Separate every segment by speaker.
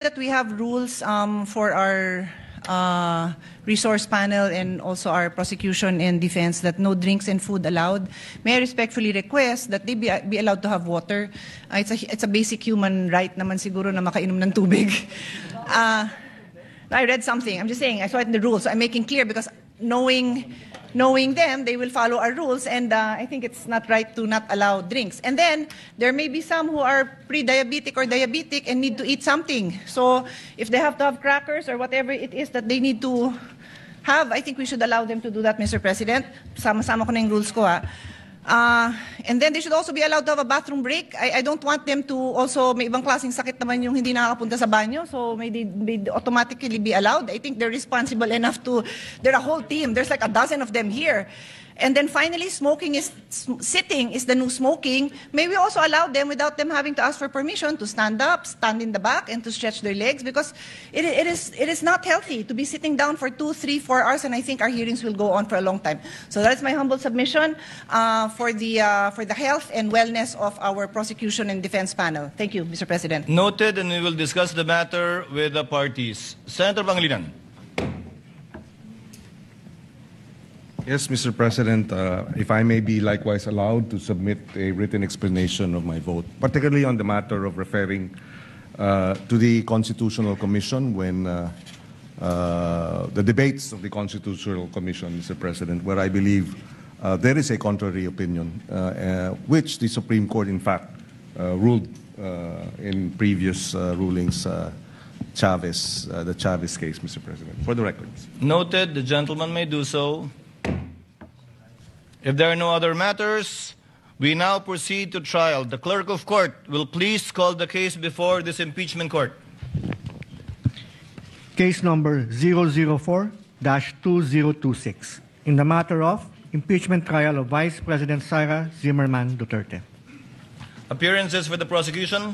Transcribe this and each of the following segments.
Speaker 1: that we have rules for our resource panel and also our prosecution and defense that no drinks and food allowed. May I respectfully request that they be allowed to have water. It's a basic human right naman siguro na makainom ng tubig. I read something. I'm just saying, I saw it in the rules. So I'm making clear because knowing them, they will follow our rules, and I think it's not right to not allow drinks. And then, there may be some who are pre-diabetic or diabetic and need to eat something. So, if they have to have crackers or whatever it is that they need to have, I think we should allow them to do that, Mr. President. Sama-sama ko na yung rules ko, ha. And then they should also be allowed to have a bathroom break. I don't want them to also, may ibang klaseng sakit naman yung hindi nakakapunta sa banyo, so may automatically be allowed. I think they're responsible enough to, they're a whole team. There's like a dozen of them here. And then finally, sitting is the new smoking. May we also allow them without them having to ask for permission to stand up, stand in the back, and to stretch their legs, because it is not healthy to be sitting down for 2, 3, 4 hours, and I think our hearings will go on for a long time. So that's my humble submission for the health and wellness of our prosecution and defense panel. Thank you, Mr. President.
Speaker 2: Noted, and we will discuss the matter with the parties. Senator Pangilinan.
Speaker 3: Yes, Mr. President, if I may be likewise allowed to submit a written explanation of my vote, particularly on the matter of referring to the Constitutional Commission when the debates of the Constitutional Commission, Mr. President, where I believe there is a contrary opinion, which the Supreme Court, in fact, ruled in previous rulings, the Chavez case, Mr. President, for the record.
Speaker 2: Noted, the gentleman may do so. If there are no other matters, we now proceed to trial. The clerk of court will please call the case before this impeachment court.
Speaker 4: Case number 004-2026 in the matter of impeachment trial of Vice President Sara Zimmerman Duterte.
Speaker 2: Appearances for the prosecution.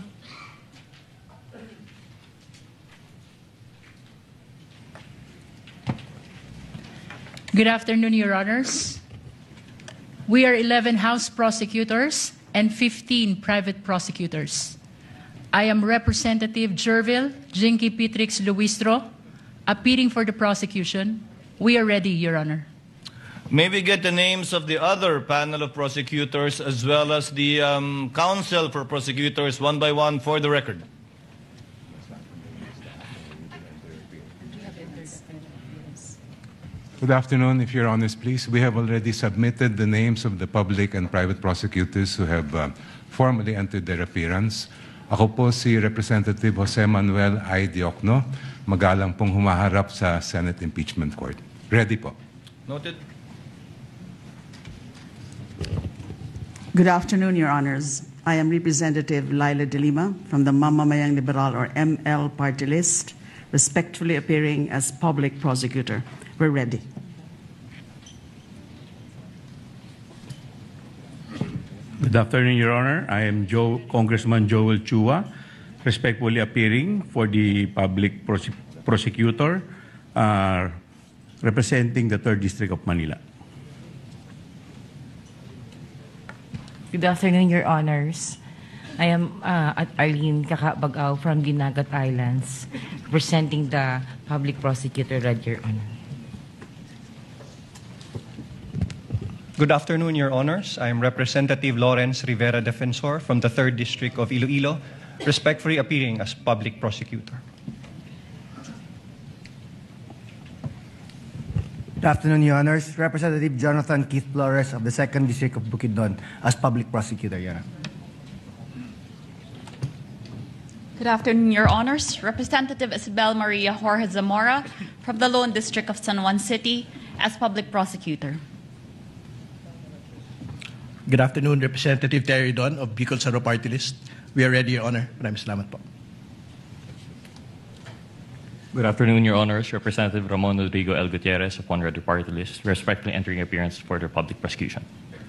Speaker 5: Good afternoon, Your Honors. We are 11 House prosecutors and 15 private prosecutors. I am Representative Jervil Jinky Pitrix Luistro, appearing for the prosecution. We are ready, Your Honor.
Speaker 2: May we get the names of the other panel of prosecutors as well as the counsel for prosecutors one by one for the record.
Speaker 6: Good afternoon, if Your Honors, please. We have already submitted the names of the public and private prosecutors who have formally entered their appearance. Ako po si Representative Jose Manuel I. Diokno, magalang pong humaharap sa Senate Impeachment Court. Ready po.
Speaker 2: Noted.
Speaker 7: Good afternoon, Your Honors. I am Representative Laila De Lima from the Mamamayang Liberal or ML party list, respectfully appearing as public prosecutor. We're ready.
Speaker 8: Good afternoon, Your Honor. I am Congressman Joel Chua, respectfully appearing for the public prosecutor representing the 3rd District of Manila.
Speaker 9: Good afternoon, Your Honors. I am Arlene Kakabagaw from Dinagat Islands, representing the public prosecutor, Your Honor.
Speaker 10: Good afternoon, Your Honors. I am Representative Lawrence Rivera Defensor from the 3rd District of Iloilo, respectfully appearing as public prosecutor.
Speaker 4: Good afternoon, Your Honors. Representative Jonathan Keith Flores of the 2nd District of Bukidnon as public prosecutor, Your Honor.
Speaker 11: Good afternoon, Your Honors. Representative Isabel Maria Jorge Zamora from the Lone District of San Juan City as public prosecutor.
Speaker 12: Good afternoon, Representative Terry Don of Bicol Saro Party List. We are ready, Your Honor. Maraming salamat po.
Speaker 13: Good afternoon, Your Honors. Representative Ramon Rodrigo L. Gutierrez of One Red Party List, respectfully entering appearance for the public prosecution.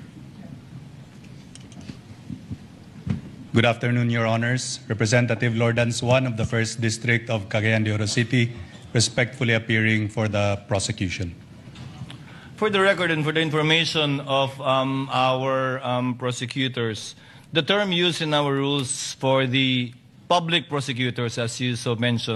Speaker 14: Good afternoon, Your Honors. Representative Lordan Swan of the 1st District of Cagayan de Oro City, respectfully appearing for the prosecution.
Speaker 2: For the record and for the information of our prosecutors, the term used in our rules for the public prosecutors, as you so mentioned,